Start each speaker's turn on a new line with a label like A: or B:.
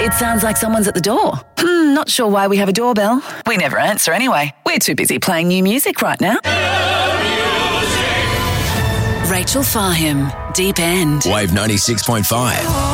A: It sounds like someone's at the door. Not sure why we have a doorbell. We never answer anyway. We're too busy playing new music right now.
B: Rachel Fahim, Deep End.
C: Wave 96.5.